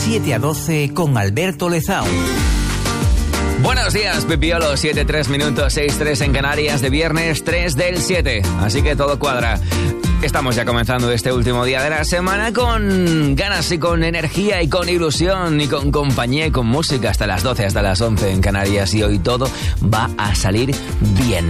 7 a 12 con Alberto Lezao. Buenos días, Pipiolo, 7:03 minutos, 6:03 en Canarias, de viernes 3 del 7. Así que todo cuadra. Estamos ya comenzando este último día de la semana con ganas y con energía y con ilusión y con compañía y con música hasta las 12, hasta las 11 en Canarias. Y hoy todo va a salir bien.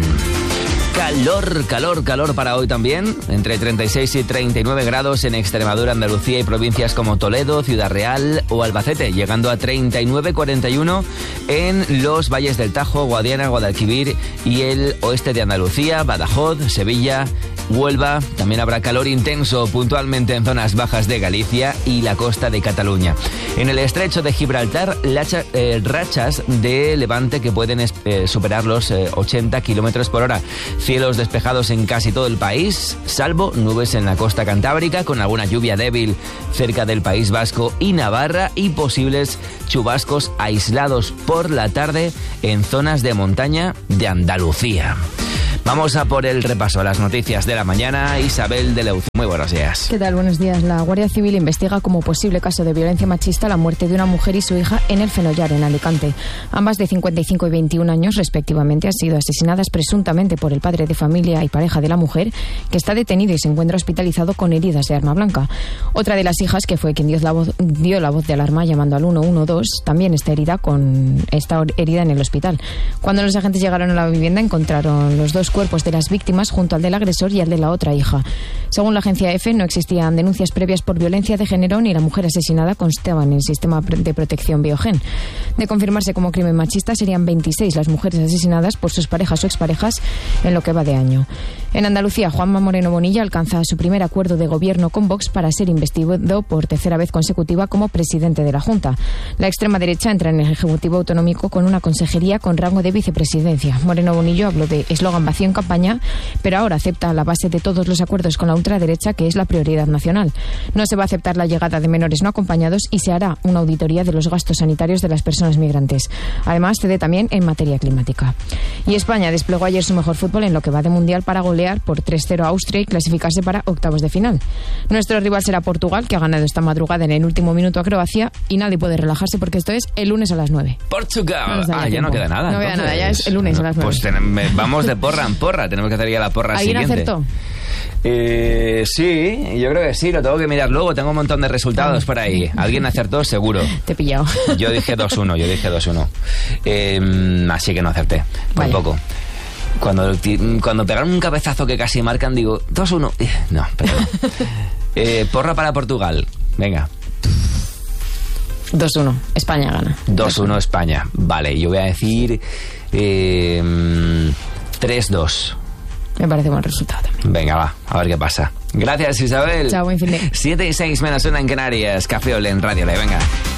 Calor para hoy también, entre 36 y 39 grados en Extremadura, Andalucía y provincias como Toledo, Ciudad Real o Albacete, llegando a 39-41 en los valles del Tajo, Guadiana, Guadalquivir y el oeste de Andalucía, Badajoz, Sevilla, Huelva. También habrá calor intenso puntualmente en zonas bajas de Galicia y la costa de Cataluña. En el estrecho de Gibraltar, rachas de levante que pueden superar los 80 kilómetros por hora. Cielos despejados en casi todo el país, salvo nubes en la costa cantábrica, con alguna lluvia débil cerca del País Vasco y Navarra y posibles chubascos aislados por la tarde en zonas de montaña de Andalucía. Vamos a por el repaso a las noticias de la mañana. Isabel de Leuce, muy buenos días. ¿Qué tal? Buenos días. La Guardia Civil investiga como posible caso de violencia machista la muerte de una mujer y su hija en el Fenollar, en Alicante. Ambas, de 55 y 21 años respectivamente, han sido asesinadas presuntamente por el padre de familia y pareja de la mujer, que está detenido y se encuentra hospitalizado con heridas de arma blanca. Otra de las hijas, que fue quien dio la voz de alarma llamando al 112, también está herida en el hospital. Cuando los agentes llegaron a la vivienda, encontraron los dos cuerpos de las víctimas junto al del agresor y al de la otra hija. Según la agencia EFE, no existían denuncias previas por violencia de género ni la mujer asesinada constaba en el sistema de protección Biogen. De confirmarse como crimen machista, serían 26 las mujeres asesinadas por sus parejas o exparejas en lo que va de año. En Andalucía, Juanma Moreno Bonilla alcanza su primer acuerdo de gobierno con Vox para ser investigado por tercera vez consecutiva como presidente de la Junta. La extrema derecha entra en el Ejecutivo Autonómico con una consejería con rango de vicepresidencia. Moreno Bonillo habló de eslogan vacío en campaña, pero ahora acepta la base de todos los acuerdos con la ultraderecha, que es la prioridad nacional. No se va a aceptar la llegada de menores no acompañados y se hará una auditoría de los gastos sanitarios de las personas migrantes. Además, cede también en materia climática. Y España desplegó ayer su mejor fútbol en lo que va de mundial para golear por 3-0 a Austria y clasificarse para octavos de final. Nuestro rival será Portugal, que ha ganado esta madrugada en el último minuto a Croacia, y nadie puede relajarse porque esto es el lunes a las 9. Portugal. Ya no queda nada. No queda nada, ya es el lunes a las 9. Pues vamos de porra en porra, tenemos que hacer ya la porra siguiente. ¿Alguien acertó? Sí, yo creo que sí, lo tengo que mirar luego, tengo un montón de resultados por ahí. ¿Alguien acertó? Seguro. Te he pillado. Yo dije 2-1. Así que no acerté, tampoco. Cuando pegaron un cabezazo que casi marcan, digo 2-1. No, pero no. Porra para Portugal, venga. 2-1, España gana. 2-1 España, vale, yo voy a decir 3-2. Me parece buen resultado también. Venga, va, a ver qué pasa. Gracias, Isabel. Chao, buen fin de. 7:06 menos 1 en Canarias. Café Olé en Radio Le, venga.